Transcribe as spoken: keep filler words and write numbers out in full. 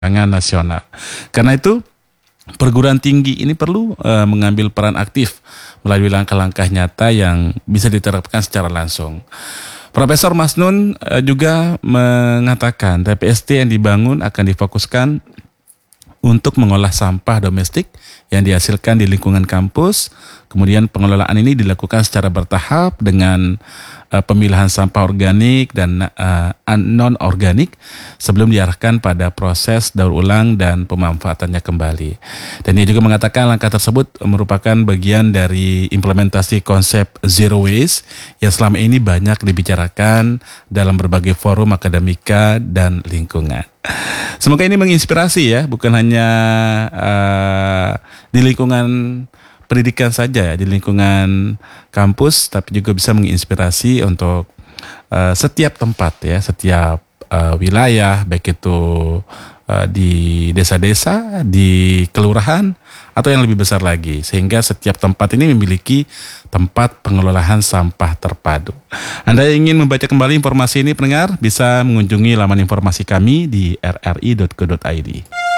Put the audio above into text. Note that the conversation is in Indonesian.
pangan nasional. Karena itu perguruan tinggi ini perlu uh, mengambil peran aktif melalui langkah-langkah nyata yang bisa diterapkan secara langsung. Profesor Masnun uh, juga mengatakan T P S T yang dibangun akan difokuskan untuk mengolah sampah domestik yang dihasilkan di lingkungan kampus. Kemudian pengelolaan ini dilakukan secara bertahap dengan uh, pemilahan sampah organik dan uh, non-organik sebelum diarahkan pada proses daur ulang dan pemanfaatannya kembali. Dan ia juga mengatakan langkah tersebut merupakan bagian dari implementasi konsep zero waste yang selama ini banyak dibicarakan dalam berbagai forum akademika dan lingkungan. Semoga ini menginspirasi ya, bukan hanya uh, di lingkungan pendidikan saja ya, di lingkungan kampus, tapi juga bisa menginspirasi untuk uh, setiap tempat ya, setiap uh, wilayah, baik itu uh, di desa-desa, di kelurahan, atau yang lebih besar lagi, sehingga setiap tempat ini memiliki tempat pengelolaan sampah terpadu. Anda ingin membaca kembali informasi ini pendengar, bisa mengunjungi laman informasi kami di r r i dot co dot i d.